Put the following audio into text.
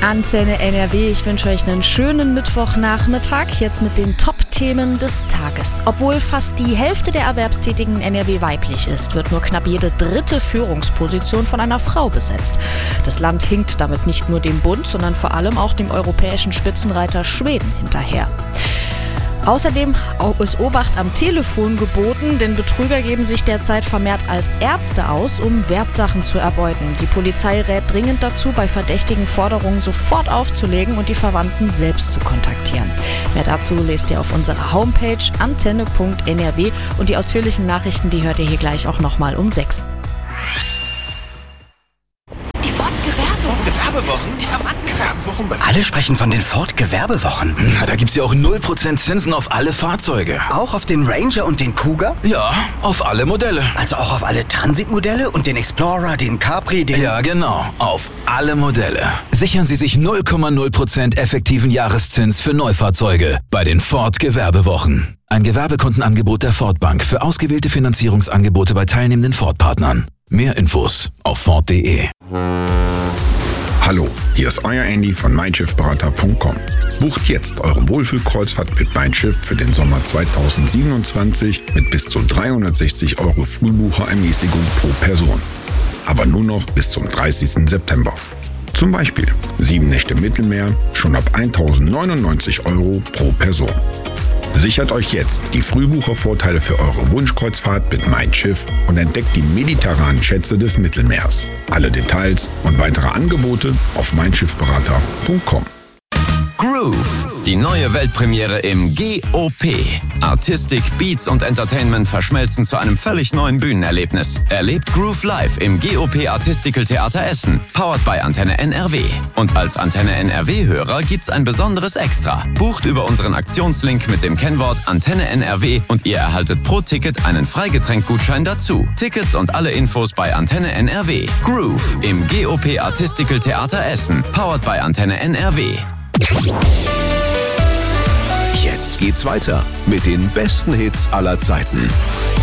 Antenne NRW, ich wünsche euch einen schönen Mittwochnachmittag, jetzt mit den Top-Themen des Tages. Obwohl fast die Hälfte der Erwerbstätigen in NRW weiblich ist, wird nur knapp jede dritte Führungsposition von einer Frau besetzt. Das Land hinkt damit nicht nur dem Bund, sondern vor allem auch dem europäischen Spitzenreiter Schweden hinterher. Außerdem ist Obacht am Telefon geboten, denn Betrüger geben sich derzeit vermehrt als Ärzte aus, um Wertsachen zu erbeuten. Die Polizei rät dringend dazu, bei verdächtigen Forderungen sofort aufzulegen und die Verwandten selbst zu kontaktieren. Mehr dazu lest ihr auf unserer Homepage antenne.nrw und die ausführlichen Nachrichten, die hört ihr hier gleich auch nochmal um 6. Gewerbewochen? Alle sprechen von den Ford-Gewerbewochen. Na, da gibt's ja auch 0% Zinsen auf alle Fahrzeuge. Auch auf den Ranger und den Cougar? Ja, auf alle Modelle. Also auch auf alle Transit-Modelle und den Explorer, den Capri, den... Ja, genau, auf alle Modelle. Sichern Sie sich 0,0% effektiven Jahreszins für Neufahrzeuge bei den Ford-Gewerbewochen. Ein Gewerbekundenangebot der Ford Bank für ausgewählte Finanzierungsangebote bei teilnehmenden Ford-Partnern. Mehr Infos auf Ford.de. Hallo, hier ist euer Andy von meinschiffberater.com. Bucht jetzt eure Wohlfühlkreuzfahrt mit Mein Schiff für den Sommer 2027 mit bis zu 360 € Frühbucherermäßigung pro Person. Aber nur noch bis zum 30. September. Zum Beispiel 7 Nächte Mittelmeer schon ab 1.099 € pro Person. Sichert euch jetzt die Frühbuchervorteile für eure Wunschkreuzfahrt mit Mein Schiff und entdeckt die mediterranen Schätze des Mittelmeers. Alle Details und weitere Angebote auf meinschiffberater.com. Groove, die neue Weltpremiere im GOP. Artistik, Beats und Entertainment verschmelzen zu einem völlig neuen Bühnenerlebnis. Erlebt Groove live im GOP Artistical Theater Essen, powered by Antenne NRW. Und als Antenne NRW-Hörer gibt's ein besonderes Extra. Bucht über unseren Aktionslink mit dem Kennwort Antenne NRW und ihr erhaltet pro Ticket einen Freigetränkgutschein dazu. Tickets und alle Infos bei Antenne NRW. Groove im GOP Artistical Theater Essen, powered by Antenne NRW. Jetzt geht's weiter mit den besten Hits aller Zeiten.